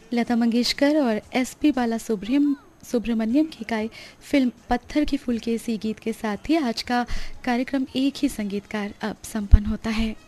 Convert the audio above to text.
लता मंगेशकर और एसपी सुब्रमण्यम की गाई फिल्म पत्थर की फूल के इसी गीत के साथ ही आज का कार्यक्रम एक ही संगीतकार अब संपन्न होता है।